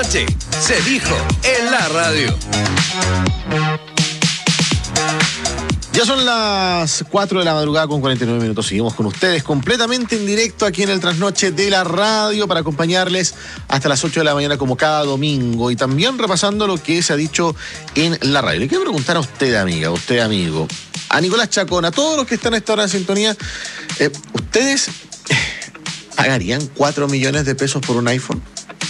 Se dijo en la radio. Ya son las 4 de la madrugada con 49 minutos. Seguimos con ustedes completamente en directo aquí en el Trasnoche de la radio para acompañarles hasta las 8 de la mañana como cada domingo y también repasando lo que se ha dicho en la radio. Le quiero preguntar a usted, amiga, a usted, amigo, a Nicolás Chacón, a todos los que están a esta hora en sintonía, ¿ustedes pagarían 4 millones de pesos por un iPhone?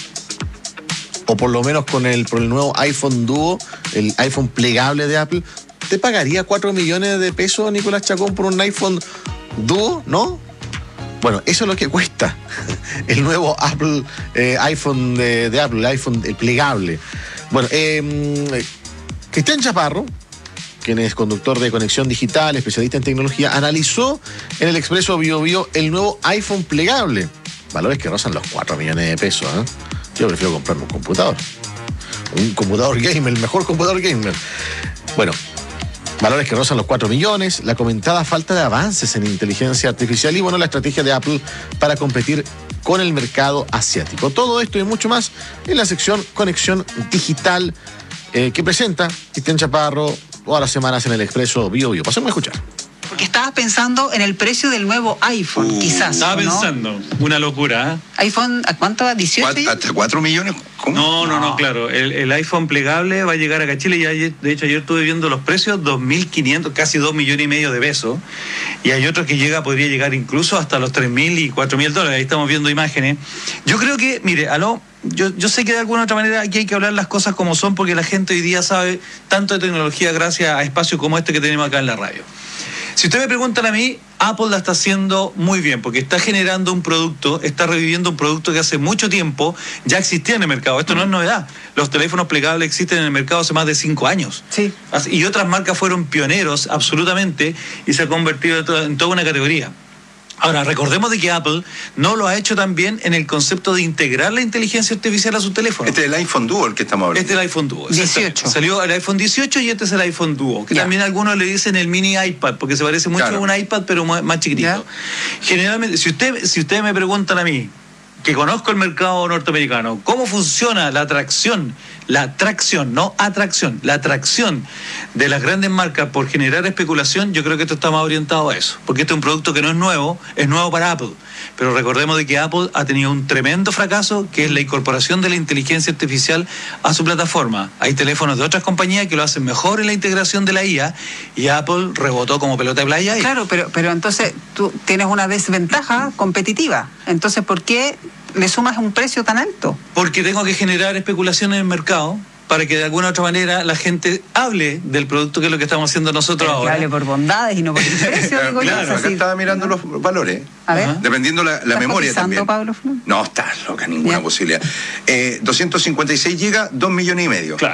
O por lo menos por el nuevo iPhone Duo, el iPhone plegable de Apple. ¿Te pagaría 4 millones de pesos, Nicolás Chacón, por un iPhone Duo? ¿No? Bueno, eso es lo que cuesta el nuevo Apple iPhone de Apple, el iPhone plegable. Bueno, Cristian Chaparro, quien es conductor de Conexión Digital, especialista en tecnología, analizó en el Expreso BioBio el nuevo iPhone plegable. Valores que rozan los 4 millones de pesos, ¿eh? Yo prefiero comprarme un computador gamer, el mejor computador gamer. Bueno, valores que rozan los 4 millones, la comentada falta de avances en inteligencia artificial y, bueno, la estrategia de Apple para competir con el mercado asiático. Todo esto y mucho más en la sección Conexión Digital que presenta Cristian Chaparro todas las semanas en el Expreso BioBio. Pasemos a escuchar. Porque estabas pensando en el precio del nuevo iPhone, quizás. Estaba ¿no? pensando, una locura. iPhone, ¿a cuánto va? ¿18? ¿Hasta 4 millones? ¿Cómo? No, claro. El iPhone plegable va a llegar acá a Chile. De hecho, ayer estuve viendo los precios, 2.500, casi 2,5 millones de pesos. Y hay otros que podría llegar incluso hasta los 3.000 y 4.000 dólares. Ahí estamos viendo imágenes. Yo creo que, mire, yo sé que de alguna otra manera aquí hay que hablar las cosas como son, porque la gente hoy día sabe tanto de tecnología gracias a espacios como este que tenemos acá en la radio. Si ustedes me preguntan a mí, Apple la está haciendo muy bien, porque está generando un producto, está reviviendo un producto que hace mucho tiempo ya existía en el mercado. Esto no es novedad. Los teléfonos plegables existen en el mercado hace más de 5 años. Sí. Y otras marcas fueron pioneros, absolutamente, y se ha convertido en toda una categoría. Ahora, recordemos de que Apple no lo ha hecho tan bien en el concepto de integrar la inteligencia artificial a su teléfono. Este es el iPhone Duo el que estamos hablando. Este es el iPhone Duo. 18. Salió el iPhone 18 y este es el iPhone Duo, que también algunos le dicen el mini iPad, porque se parece mucho a un iPad, pero más chiquitito. ¿Ya? Generalmente, si ustedes me preguntan a mí, que conozco el mercado norteamericano, cómo funciona la tracción de las grandes marcas por generar especulación, yo creo que esto está más orientado a eso, porque este es un producto que no es nuevo para Apple, pero recordemos de que Apple ha tenido un tremendo fracaso, que es la incorporación de la inteligencia artificial a su plataforma. Hay teléfonos de otras compañías que lo hacen mejor en la integración de la IA, y Apple rebotó como pelota de playa ahí. Claro, pero entonces tú tienes una desventaja competitiva. Entonces, ¿por qué le sumas un precio tan alto? Porque tengo que generar especulación en el mercado para que de alguna otra manera la gente hable del producto, que es lo que estamos haciendo nosotros ahora. Que hable por bondades y no por el precio. Digo, claro, acá estaba mirando los valores. A ver. Dependiendo la memoria también. Pablo? No, está loca, ninguna posibilidad. 256 gigas, 2 millones y medio. Claro.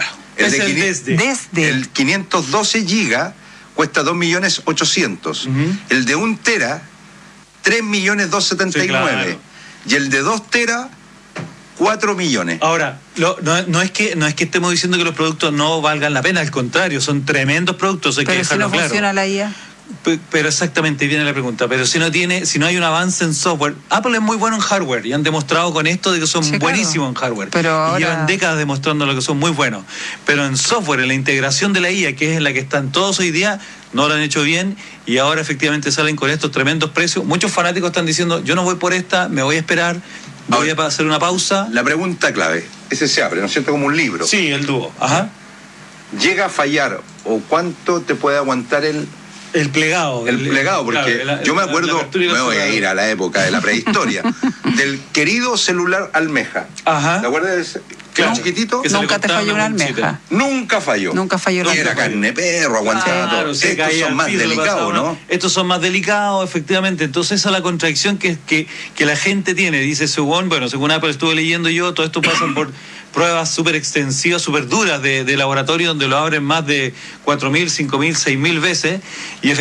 El 512 gigas cuesta 2.800.000. El de 1 tera, 3.279.000. Sí, claro. Y el de 2 teras, 4 millones. Ahora, no es que estemos diciendo que los productos no valgan la pena, al contrario, son tremendos productos. Pero si no funciona la IA. Pero exactamente, viene la pregunta. Pero si no hay un avance en software, Apple es muy bueno en hardware y han demostrado con esto de que son buenísimos en hardware. Pero ahora... Y llevan décadas demostrando lo que son muy buenos. Pero en software, en la integración de la IA, que es en la que están todos hoy día, no lo han hecho bien, y ahora efectivamente salen con estos tremendos precios. Muchos fanáticos están diciendo, yo no voy por esta, me voy a esperar, voy a hacer una pausa. La pregunta clave, ese se abre, ¿no es cierto? Como un libro. Sí, el Duo. Ajá. ¿Llega a fallar o cuánto te puede aguantar el plegado? El plegado, porque claro, yo me acuerdo, me voy a ir a la época de la prehistoria, del querido celular almeja. Ajá. ¿Te acuerdas de ese? Claro, chiquitito. Nunca te falló una almeja. Nunca falló. Y era carne perro, aguantaba todo. Estos son más delicados, ¿no? Estos son más delicados, efectivamente. Entonces esa es la contradicción que la gente tiene. Dice, según Apple estuve leyendo yo, todo esto pasa por pruebas súper extensivas, súper duras de laboratorio, donde lo abren más de 4.000, 5.000, 6.000 veces. Y